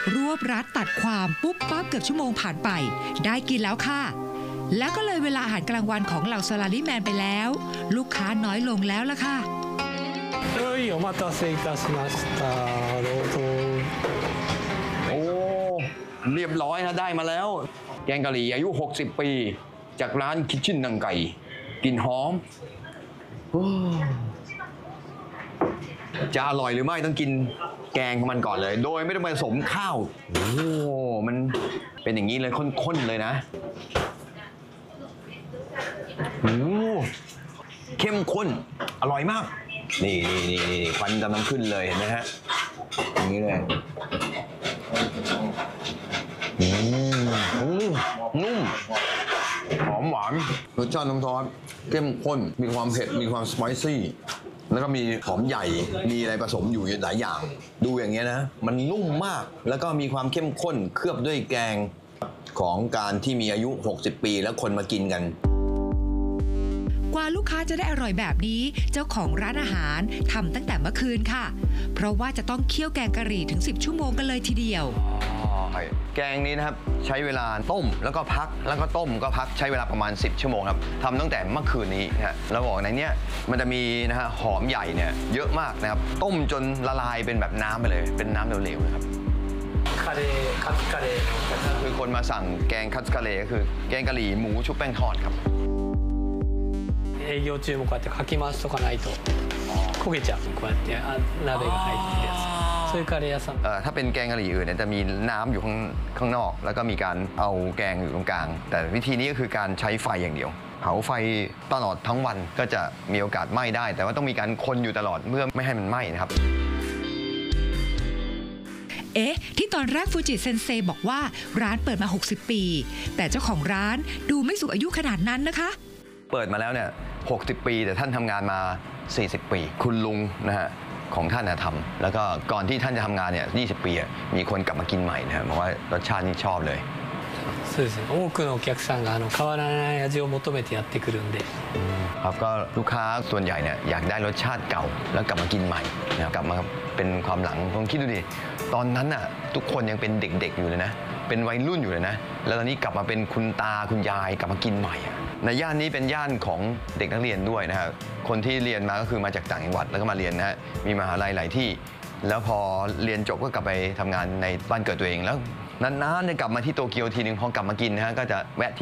รวบรัดตัดความปุ๊บปั๊บเกือบชั่วโมงผ่านไปได้กินแล้วค่ะแล้วก็เลยเวลาอาหารกลางวันของเหล่าซาลาริแมนไปแล้วลูกค้าน้อยลงแล้วล่ะค่ะお待たせいたしましたどうぞโอ้เรียบร้อยนะได้มาแล้วแกงกะหรี่อายุ60 ปีจากร้านคิทเช่นนังไก่กลิ่นหอมจะอร่อยหรือไม่ต้องกินแกงของมันก่อนเลยโดยไม่ต้องผสมข้าวโอ้มันเป็นอย่างนี้เลยข้นๆเลยนะโอ้เข้มข้นอร่อยมากนี่ควันกำลังขึ้นเลยเห็นไหมฮะอย่างนี้เลยนุ่มหอมหวานรสชาติน้ำซอสเข้มข้นมีความเผ็ดมีความสไปซี่แล้วก็มีหอมใหญ่มีอะไรผสมอยู่หลายอย่างดูอย่างเงี้ยนะมันนุ่มมากแล้วก็มีความเข้มข้นเคลือบด้วยแกงของการที่มีอายุ60 ปีแล้วคนมากินกันกว่าลูกค้าจะได้อร่อยแบบนี้เจ้าของร้านอาหารทำตั้งแต่เมื่อคืนค่ะเพราะว่าจะต้องเคี่ยวแกงกะหรี่ถึง10 ชั่วโมงกันเลยทีเดียวแกงนี้นะครับใช้เวลาต้มแล้วก็พักแล้วก็ต้มก็พักใช้เวลาประมาณ10 ชั่วโมงครับทำตั้งแต่เมื่อคืนนี้นะฮะแล้วบอกในนี้มันจะมีนะฮะหอมใหญ่เนี่ยเยอะมากนะครับต้มจนละลายเป็นแบบน้ำไปเลยเป็นน้ำเหลวๆนะครับカツカレーคือคนมาสั่งแกงคัตสึคาเร่ก็คือแกงกะหรี่หมูชุบแป้งทอดครับ営業中もこうやってかき回しとかないと焦げちゃうこうやって鍋が入ってるやつそういうカレー屋さんถ้าเป็นแกงกะหรี่อื่นเนี่ยจะมีน้ำอยู่ข้างนอกแล้วก็มีการเอาแกงอยู่ตรงกลางแต่วิธีนี้ก็คือการใช้ไฟอย่างเดียวเผาไฟตลอดทั้งวันก็จะมีโอกาสไหม้ได้แต่ว่าต้องมีการคนอยู่ตลอดเพื่อไม่ให้มันไหม้นะครับที่ตอนแรกฟูจิเซนเซบอกว่าร้านเปิดมา60 ปีแต่เจ้าของร้านดูไม่สูงอายุขนาดนั้นนะคะเปิดมาแล้วเนี่ย60 ปีแต่ท่านทำงานมา40 ปีคุณลุงนะฮะของท่านทำแล้วก็ก่อนที่ท่านจะทำงานเนี่ย20 ปีมีคนกลับมากินใหม่นะบอกว่ารสชาตินี่ชอบเลยそうですね多くのお客さんが変わらない味を求めてやってくるんでครับก็ลูกค้าส่วนใหญ่เนี่ยอยากได้รสชาติเก่าแล้วกลับมากินใหม่นะกลับมาเป็นความหลังลองคิดดูดิตอนนั้นน่ะทุกคนยังเป็นเด็กๆอยู่เลยนะเป็นวัยรุ่นอยู่เลยนะแล้วตอนนี้กลับมาเป็นคุณตาคุณยายกลับมากินใหม่ในย่านนี้เป็นย่านของเด็กนักเรียนด้วยนะครับคนที่เรียนมาก็คือมาจากต่างจังหวัดแล้วก็มาเรียนนะฮะมีมหาลัยหลายที่แล้วพอเรียนจบก็กลับไปทำงานในบ้านเกิดตัวเองแล้วนานๆจะกลับมาที่โตเกียวทีนึงพอกลับมากินนะฮะก็จะแวะที